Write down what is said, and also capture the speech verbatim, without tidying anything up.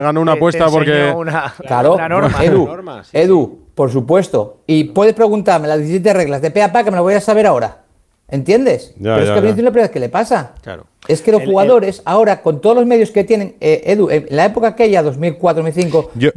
Ganó una te- apuesta te porque. enseñó Una, Claro, una norma. Edu, Norma, sí, Edu, por supuesto. Y puedes preguntarme las diecisiete reglas de pe a pa, que me lo voy a saber ahora. ¿Entiendes? Ya, Pero es ya, que a ya. Vinicius es la primera vez que le pasa. Claro. Es que los El- el- jugadores, ahora, con todos los medios que tienen, eh, Edu, en la época aquella, dos mil cuatro, dos mil cinco, Yo-